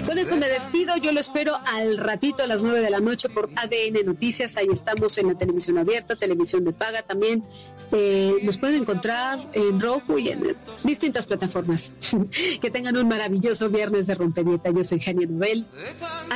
Con eso me despido. Yo lo espero al ratito a las 9 de la noche por ADN Noticias. Ahí estamos en la televisión abierta, televisión de paga también. Nos pueden encontrar en Roku y en distintas plataformas. Que tengan un maravilloso viernes de Rompedieta. Yo soy Jania Nobel.